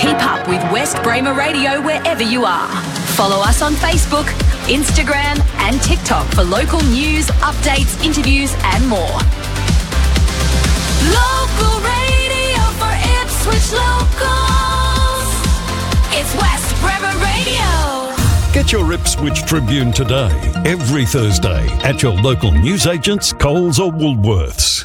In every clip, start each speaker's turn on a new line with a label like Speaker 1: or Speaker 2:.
Speaker 1: Keep up with West Bramer Radio wherever you are. Follow us on Facebook, Instagram and TikTok for local news, updates, interviews and more. Local radio for Ipswich locals. It's West Bramer Radio.
Speaker 2: Get your Ipswich Tribune today, every Thursday, at your local newsagents, Coles or Woolworths.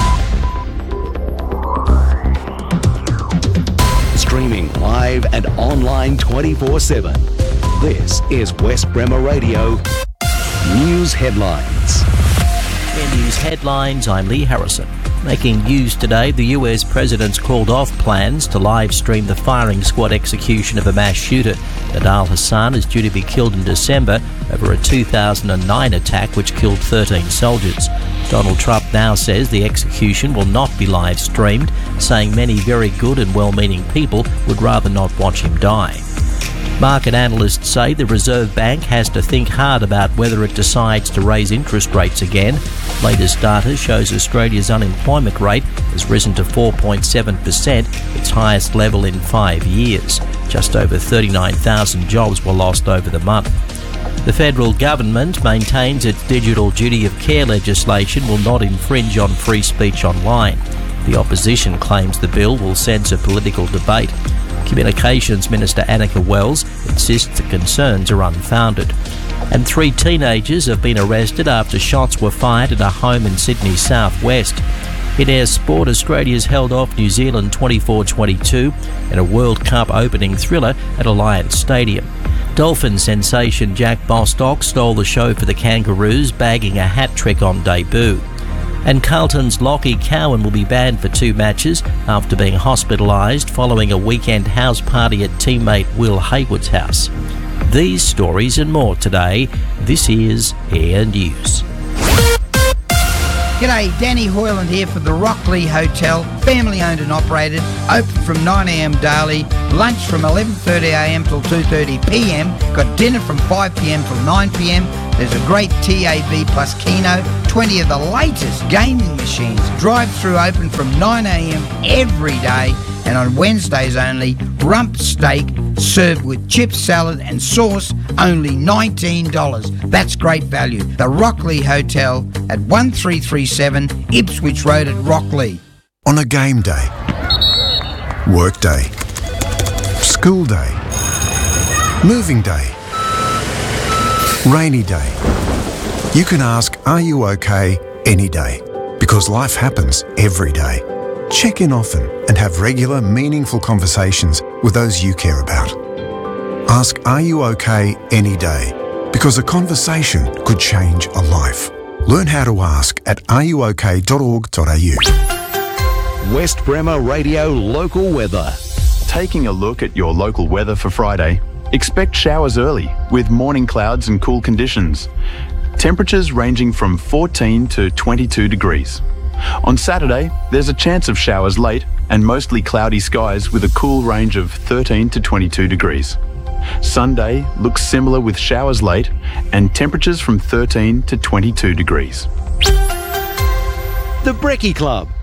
Speaker 3: Streaming live and online 24/7. This is West Bramer Radio News Headlines.
Speaker 4: In news headlines, I'm Lee Harrison. Making news today, the US President's called off plans to live stream the firing squad execution of a mass shooter. Nidal Hasan is due to be killed in December over a 2009 attack which killed 13 soldiers. Donald Trump now says the execution will not be live streamed, saying many very good and well-meaning people would rather not watch him die. Market analysts say the Reserve Bank has to think hard about whether it decides to raise interest rates again. Latest data shows Australia's unemployment rate has risen to 4.7%, its highest level in 5 years. Just over 39,000 jobs were lost over the month. The federal government maintains its digital duty of care legislation will not infringe on free speech online. The opposition claims the bill will censor political debate. Communications Minister Annika Wells insists the concerns are unfounded. And 3 teenagers have been arrested after shots were fired at a home in Sydney's southwest. In Air Sport, Australia's held off New Zealand 24-22 in a World Cup opening thriller at Alliance Stadium. Dolphin sensation Jack Bostock stole the show for the Kangaroos, bagging a hat-trick on debut. And Carlton's Lockie Cowan will be banned for 2 matches after being hospitalised following a weekend house party at teammate Will Hayward's house. These stories and more today. This is Air News.
Speaker 5: G'day, Danny Hoyland here for the Rockley Hotel, family owned and operated, open from 9am daily, lunch from 11:30am till 2:30pm, got dinner from 5pm till 9pm, there's a great TAV plus Keno, 20 of the latest gaming machines, drive-through open from 9am every day, and on Wednesdays only, rump steak served with chips, salad and sauce, only $19. That's great value. The Rockley Hotel at 1337 Ipswich Road at Rockley.
Speaker 6: On a game day, work day, school day, moving day, rainy day, you can ask, are you okay, any day? Because life happens every day. Check in often and have regular, meaningful conversations with those you care about. Ask, are you okay, any day? Because a conversation could change a life. Learn how to ask at areyouok.org.au.
Speaker 3: West Bramer Radio Local Weather.
Speaker 7: Taking a look at your local weather for Friday, expect showers early with morning clouds and cool conditions. Temperatures ranging from 14 to 22 degrees. On Saturday, there's a chance of showers late and mostly cloudy skies with a cool range of 13 to 22 degrees. Sunday looks similar with showers late and temperatures from 13 to 22 degrees.
Speaker 3: The Brekkie Club.